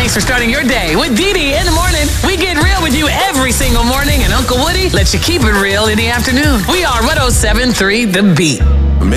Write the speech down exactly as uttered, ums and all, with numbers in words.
Thanks for starting your day with Dee Dee in the morning. We get real with you every single morning, and Uncle Woody lets you keep it real in the afternoon. We are one oh seven point three The Beat.